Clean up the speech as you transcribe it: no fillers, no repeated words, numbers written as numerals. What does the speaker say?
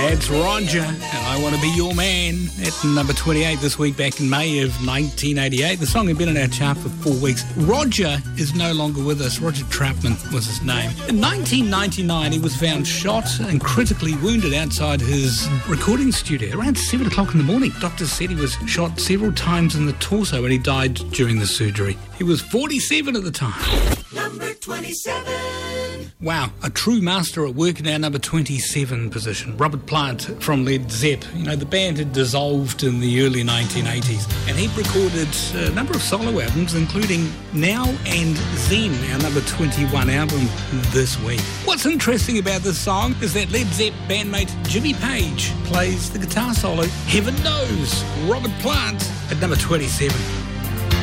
It's Roger, and I Want to Be Your Man at number 28 this week, back in May of 1988. The song had been in our chart for 4 weeks. Roger is no longer with us. Roger Troutman was his name. In 1999, he was found shot and critically wounded outside his recording studio around 7 o'clock in the morning. Doctors said he was shot several times in the torso and he died during the surgery. He was 47 at the time. Number 27. Wow, a true master at work in our number 27 position. Robert Plant from Led Zepp. You know, the band had dissolved in the early 1980s, and he recorded a number of solo albums, including Now and Then, our number 21 album this week. What's interesting about this song is that Led Zepp bandmate Jimmy Page plays the guitar solo. Heaven knows, Robert Plant at number 27.